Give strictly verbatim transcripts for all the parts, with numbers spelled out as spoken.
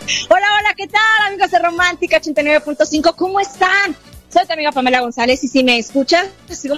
Hola, hola, ¿qué tal, amigos de Romántica ochenta y nueve punto cinco? ¿Cómo están? Soy tu amiga Pamela González y si me escuchas, sigo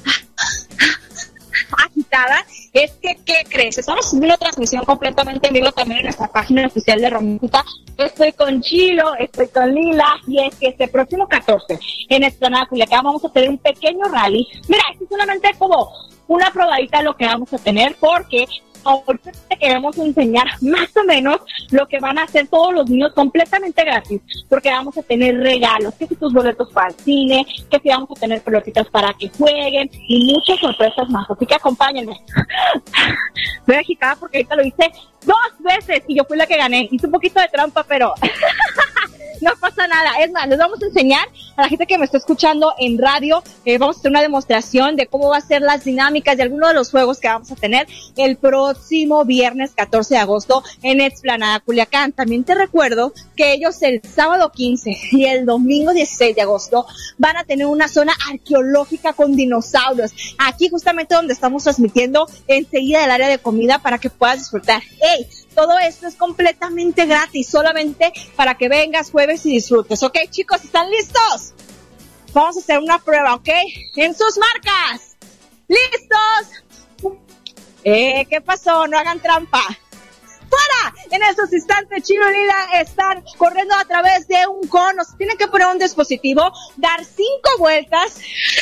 agitada. Es que, ¿qué crees? Estamos haciendo una transmisión completamente en vivo también en nuestra página oficial de Romántica. Estoy con Chilo, estoy con Lila, y es que este próximo catorce en Explanada Culiacán vamos a tener un pequeño rally. Mira, esto es solamente como una probadita de lo que vamos a tener, porque ahorita te queremos enseñar más o menos lo que van a hacer todos los niños completamente gratis, porque vamos a tener regalos, que si tus boletos para el cine, que si vamos a tener pelotitas para que jueguen y muchas sorpresas más, así que acompáñenme. Estoy agitada porque ahorita lo hice dos veces y yo fui la que gané. Hice un poquito de trampa, pero no pasa nada. Es más, les vamos a enseñar a la gente que me está escuchando en radio, eh, vamos a hacer una demostración de cómo va a ser las dinámicas de algunos de los juegos que vamos a tener el próximo viernes catorce de agosto en Explanada Culiacán. También te recuerdo que ellos el sábado quince y el domingo dieciséis de agosto van a tener una zona arqueológica con dinosaurios, aquí justamente donde estamos transmitiendo enseguida del área de comida para que puedas disfrutar. ¡Ey! Todo esto es completamente gratis, solamente para que vengas, jueves y disfrutes, ¿ok, chicos? ¿Están listos? Vamos a hacer una prueba, ¿ok? En sus marcas. ¿Listos? Eh, ¿qué pasó? No hagan trampa. ¡Fuera! En estos instantes, Chilo y Lila están corriendo a través de un cono. Se tienen que poner un dispositivo, dar cinco vueltas.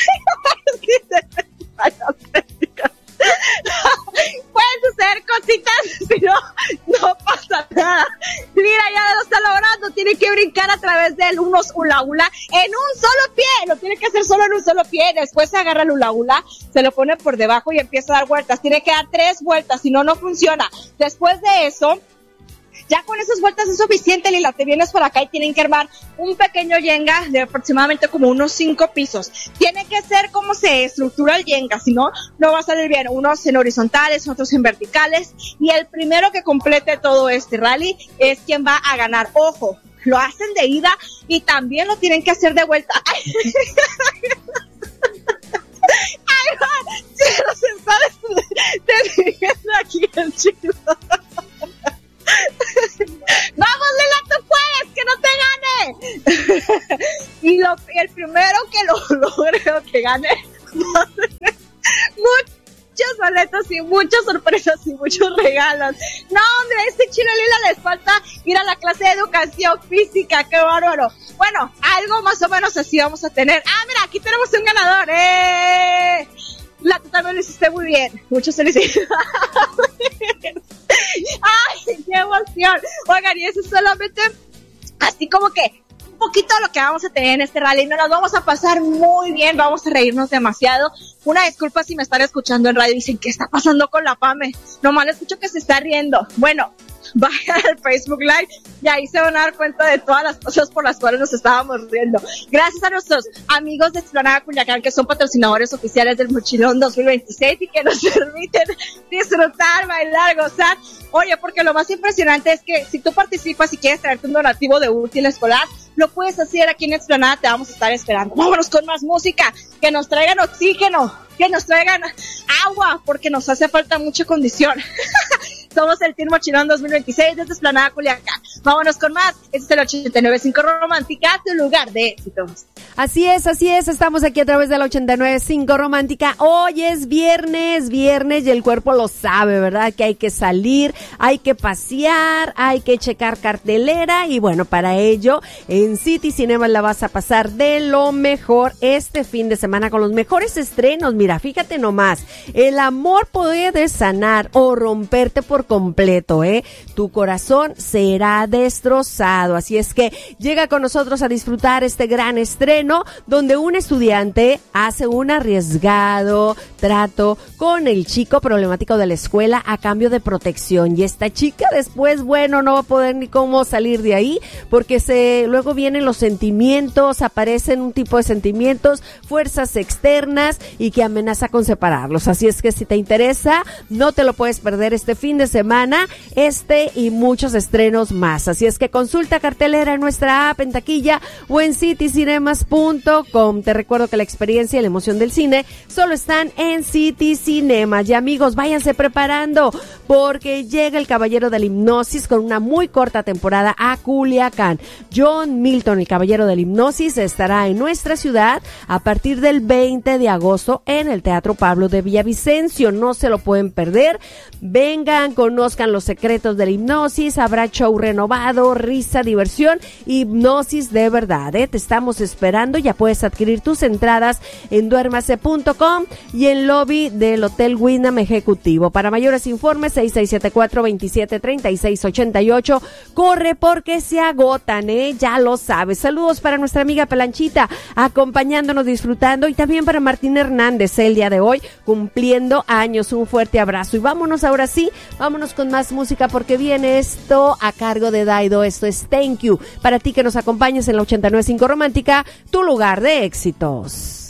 Pueden suceder cositas, pero no pasa nada. Lila ya lo está logrando, tiene que brincar a través del unos hula hula en un solo pie, lo tiene que hacer solo en un solo pie. Después se agarra el hula hula, se lo pone por debajo y empieza a dar vueltas. Tiene que dar tres vueltas, si no, no funciona. Después de eso, ya con esas vueltas es suficiente, Lila, te vienes por acá y tienen que armar un pequeño yenga de aproximadamente como unos cinco pisos. Tiene que ser como se estructura el yenga, si no, no va a salir bien. Unos en horizontales, otros en verticales, y el primero que complete todo este rally es quien va a ganar. Ojo, lo hacen de ida y también lo tienen que hacer de vuelta. ¡Ay! ¡Ay, va! ¡Se los está deteniendo aquí el chico! ¡Vamos, Lila, tú puedes! ¡Que no te gane! Y lo, el primero que lo logre o que gane va a tener muchos boletos y muchas sorpresas y muchos regalos. No, hombre, a este Chilo y Lila les falta ir a la clase de educación física. ¡Qué bárbaro! Bueno, algo más o menos así vamos a tener. ¡Ah, mira! Aquí tenemos un ganador. ¡Eh! La tú también lo hiciste muy bien. Muchas felicidades. ¡Ay, qué emoción! Oigan, y eso es solamente así como que un poquito de lo que vamos a tener en este rally. No nos vamos a pasar muy bien, vamos a reírnos demasiado. Una disculpa si me están escuchando en radio y dicen, ¿qué está pasando con la Pame? Nomás le escucho que se está riendo. Bueno, vayan al Facebook Live y ahí se van a dar cuenta de todas las cosas por las cuales nos estábamos riendo. Gracias a nuestros amigos de Explanada Culiacán, que son patrocinadores oficiales del Mochilón dos mil veintiséis y que nos permiten disfrutar, bailar, gozar. Oye, porque lo más impresionante es que si tú participas y quieres traerte un donativo de útil escolar, lo puedes hacer aquí en Explanada, te vamos a estar esperando. Vámonos con más música, que nos traigan oxígeno, que nos traigan agua, porque nos hace falta mucha condición. Somos el Team Mochilón dos mil veintiséis desde Explanada Culiacán. Vámonos con más. Este es el ochenta y nueve punto cinco Romántica, tu lugar de éxitos. Así es, así es. Estamos aquí a través del ochenta y nueve punto cinco Romántica. Hoy es viernes, viernes y el cuerpo lo sabe, ¿verdad? Que hay que salir, hay que pasear, hay que checar cartelera y bueno, para ello en City Cinemas la vas a pasar de lo mejor este fin de semana con los mejores estrenos. Mira, fíjate nomás, el amor puede sanar o romperte por completo, ¿eh? Tu corazón será destrozado, así es que llega con nosotros a disfrutar este gran estreno donde un estudiante hace un arriesgado trato con el chico problemático de la escuela a cambio de protección, y esta chica después, bueno, no va a poder ni cómo salir de ahí porque se luego vienen los sentimientos, aparecen un tipo de sentimientos, fuerzas externas y que amenaza con separarlos, así es que si te interesa no te lo puedes perder este fin de semana, este y muchos estrenos más. más. Así es que consulta cartelera en nuestra app, en taquilla o en citycinemas punto com. Te recuerdo que la experiencia y la emoción del cine solo están en City Cinemas. Y amigos, váyanse preparando porque llega el Caballero de la Hipnosis con una muy corta temporada a Culiacán. John Milton, el Caballero de la Hipnosis, estará en nuestra ciudad a partir del veinte de agosto en el Teatro Pablo de Villavicencio. No se lo pueden perder. Vengan, conozcan los secretos de la hipnosis. Habrá show renovado, risa, diversión, hipnosis de verdad, ¿eh? Te estamos esperando. Ya puedes adquirir tus entradas en duérmase punto com y en lobby del Hotel Wyndham Ejecutivo. Para mayores informes, seis seis siete cuatro, veintisiete, treinta y seis ochenta y ocho. Corre porque se agotan, ¿eh? Ya lo sabes. Saludos para nuestra amiga Pelanchita, acompañándonos, disfrutando, y también para Martín Hernández, el día de hoy, cumpliendo años. Un fuerte abrazo. Y vámonos ahora sí, vámonos con más música porque viene esto a cargo de Daido. Esto es Thank You. Para ti que nos acompañes en la ochenta y nueve punto cinco Romántica, tu lugar de éxitos.